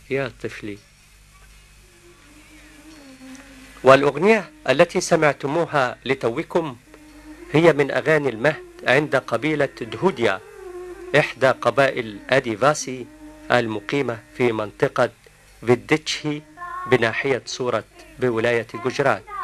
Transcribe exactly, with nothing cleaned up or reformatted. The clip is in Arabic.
يا طفلي. والأغنية التي سمعتموها لتوكم هي من أغاني المهد عند قبيلة دهوديا، إحدى قبائل آديفاسي المقيمة في منطقة فيديتشي بناحية سورة بولاية جوجرات.